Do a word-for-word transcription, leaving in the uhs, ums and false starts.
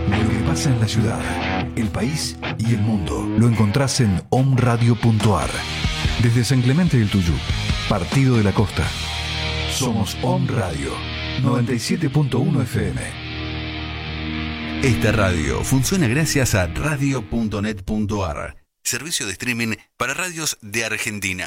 Lo que pasa en la ciudad, el país y el mundo lo encontrás en omradio punto ar. Desde San Clemente del Tuyú, Partido de la Costa. Somos Om Radio noventa y siete punto uno F M. Esta radio funciona gracias a radio punto net punto ar, servicio de streaming para radios de Argentina.